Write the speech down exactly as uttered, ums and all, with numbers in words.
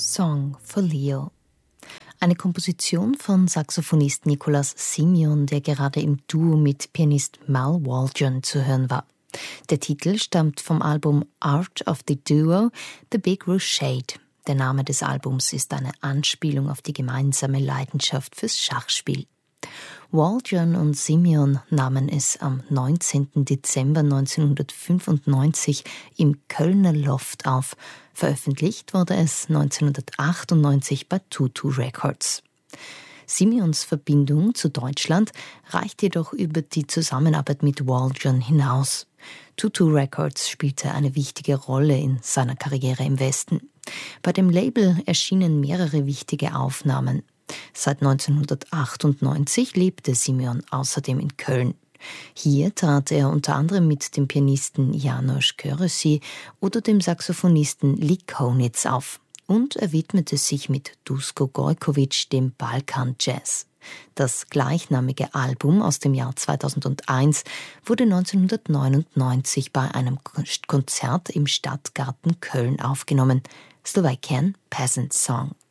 Song for Leo. Eine Komposition von Saxophonist Nicolas Simeon, der gerade im Duo mit Pianist Mal Waldron zu hören war. Der Titel stammt vom Album Art of the Duo, The Big Rochade. Der Name des Albums ist eine Anspielung auf die gemeinsame Leidenschaft fürs Schachspiel. Waldron und Simeon nahmen es am neunzehnten Dezember neunzehnhundertfünfundneunzig im Kölner Loft auf. Veröffentlicht wurde es neunzehnhundertachtundneunzig bei Tutu Records. Simeons Verbindung zu Deutschland reicht jedoch über die Zusammenarbeit mit Waldron hinaus. Tutu Records spielte eine wichtige Rolle in seiner Karriere im Westen. Bei dem Label erschienen mehrere wichtige Aufnahmen. Seit neunzehnhundertachtundneunzig lebte Simeon außerdem in Köln. Hier trat er unter anderem mit dem Pianisten János Körösi oder dem Saxophonisten Lee Konitz auf. Und er widmete sich mit Duško Gojković dem Balkan-Jazz. Das gleichnamige Album aus dem Jahr zweitausendeins wurde neunzehnhundertneunundneunzig bei einem Konzert im Stadtgarten Köln aufgenommen. Slowakian Peasant Song.